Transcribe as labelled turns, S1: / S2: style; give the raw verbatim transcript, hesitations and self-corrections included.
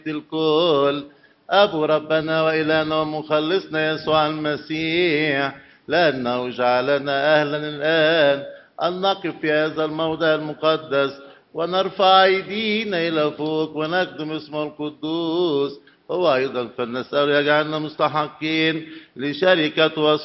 S1: الكل أبو ربنا وإلهنا ومخلصنا يسوع المسيح، لأنه جعلنا أهلا الآن أن نقف في هذا الموضع المقدس ونرفع أيدينا إلى فوق ونخدم اسمه القدوس. هو أيضا فلنسأل يجعلنا مستحقين لشركة